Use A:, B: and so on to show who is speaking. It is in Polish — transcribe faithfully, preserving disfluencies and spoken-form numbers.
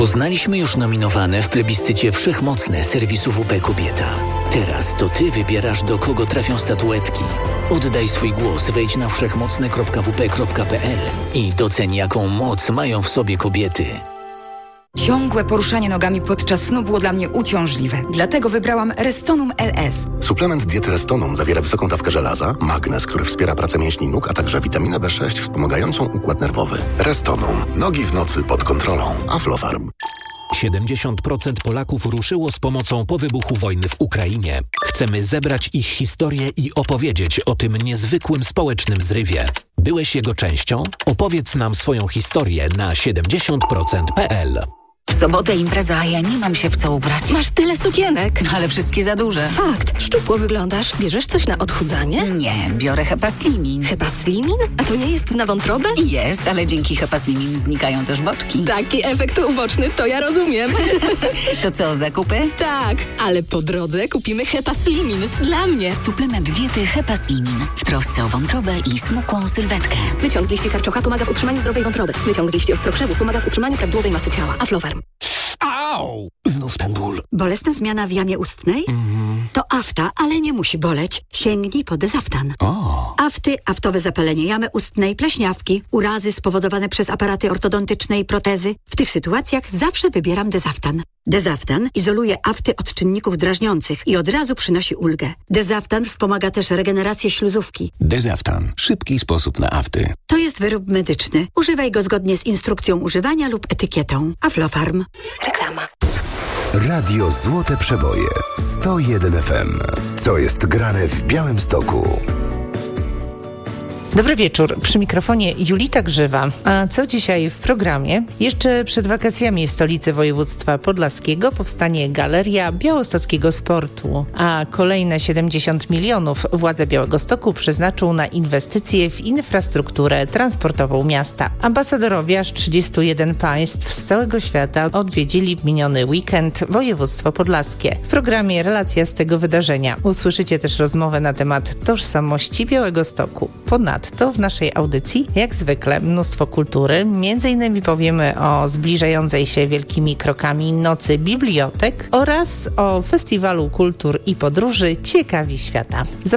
A: Poznaliśmy już nominowane w plebiscycie wszechmocne serwisu W P Kobieta. Teraz to Ty wybierasz, do kogo trafią statuetki. Oddaj swój głos, wejdź na wszechmocne kropka w p kropka p l i doceń, jaką moc mają w sobie kobiety.
B: Ciągłe poruszanie nogami podczas snu było dla mnie uciążliwe. Dlatego wybrałam Restonum L S.
C: Suplement diety Restonum zawiera wysoką dawkę żelaza, magnez, który wspiera pracę mięśni nóg, a także witaminę B sześć wspomagającą układ nerwowy. Restonum. Nogi w nocy pod kontrolą. Aflofarm.
D: siedemdziesiąt procent Polaków ruszyło z pomocą po wybuchu wojny w Ukrainie. Chcemy zebrać ich historię i opowiedzieć o tym niezwykłym społecznym zrywie. Byłeś jego częścią? Opowiedz nam swoją historię na siedemdziesiąt procent kropka p l.
E: W sobotę impreza, a ja nie mam się w co ubrać.
F: Masz tyle sukienek.
E: Ale wszystkie za duże.
F: Fakt. Szczupło wyglądasz. Bierzesz coś na odchudzanie?
E: Nie, biorę Hepaslimin.
F: Hepaslimin? A to nie jest na wątrobę?
E: Jest, ale dzięki Hepaslimin znikają też boczki.
F: Taki efekt uboczny, to ja rozumiem.
E: To co, zakupy?
F: Tak, ale po drodze kupimy Hepaslimin. Dla mnie.
E: Suplement diety Hepaslimin. W trosce o wątrobę i smukłą sylwetkę.
F: Wyciąg z liści karczocha pomaga w utrzymaniu zdrowej wątroby. Wyciąg z liści ostrokrzewów pomaga w utrzymaniu prawidłowej masy ciała. Aflofarm.
D: Au! Znów ten ból.
G: Bolesna zmiana w jamie ustnej?
D: Mm.
G: To afta, ale nie musi boleć. Sięgnij po Dezaftan.
D: O.
G: Afty, aftowe zapalenie jamy ustnej, pleśniawki, urazy spowodowane przez aparaty ortodontyczne i protezy. W tych sytuacjach zawsze wybieram Dezaftan. Dezaftan izoluje afty od czynników drażniących i od razu przynosi ulgę. Dezaftan wspomaga też regenerację śluzówki.
H: Dezaftan. Szybki sposób na afty.
G: To jest wyrób medyczny. Używaj go zgodnie z instrukcją używania lub etykietą. Aflofarm.
F: Reklama.
I: Radio Złote Przeboje sto jeden F M. Co jest grane w Białymstoku?
J: Dobry wieczór, przy mikrofonie Julita Grzywa. A co dzisiaj w programie? Jeszcze przed wakacjami w stolicy województwa podlaskiego powstanie Galeria Białostockiego Sportu, a kolejne siedemdziesiąt milionów władze Białegostoku przeznaczą na inwestycje w infrastrukturę transportową miasta. Ambasadorowie aż trzydziestu jeden państw z całego świata odwiedzili w miniony weekend województwo podlaskie. W programie relacja z tego wydarzenia. Usłyszycie też rozmowę na temat tożsamości Białegostoku. Ponadto to w naszej audycji, jak zwykle, mnóstwo kultury. Między innymi powiemy o zbliżającej się wielkimi krokami Nocy Bibliotek oraz o Festiwalu Kultur i Podróży Ciekawi Świata.